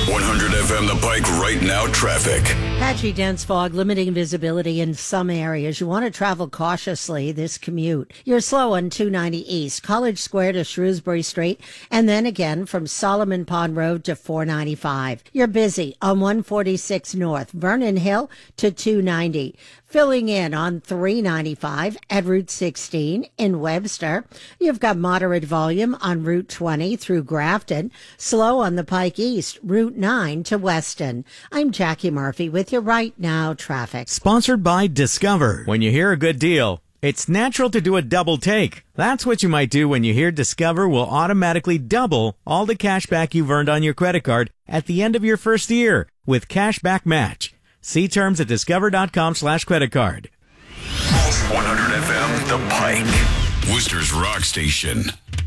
100 FM The Pike right now traffic. Patchy dense fog limiting visibility in some areas. You want to travel cautiously this commute. You're slow on 290 East, College Square to Shrewsbury Street, and then again from Solomon Pond Road to 495. You're busy on 146 North, Vernon Hill to 290. Filling in on 395 at Route 16 in Webster. You've got moderate volume on Route 20 through Grafton. Slow on the Pike East, Route 9 to Weston. I'm Jackie Murphy with your right now traffic. Sponsored by Discover. When you hear a good deal, it's natural to do a double take. That's what you might do when you hear Discover will automatically double all the cash back you've earned on your credit card at the end of your first year with Cashback Match. See terms at discover.com/creditcard. 100 FM The Pike, Worcester's rock station.